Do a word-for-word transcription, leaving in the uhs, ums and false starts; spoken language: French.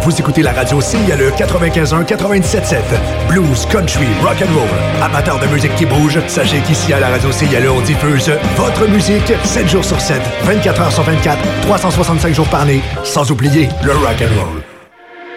Vous écoutez la radio C I L E quatre-vingt-quinze un quatre-vingt-dix-sept sept. Blues, country, rock and roll. Amateurs de musique qui bouge, sachez qu'ici à la radio C I L E, on diffuse votre musique sept jours sur sept, vingt-quatre heures sur vingt-quatre, trois cent soixante-cinq jours par année, sans oublier le rock and roll.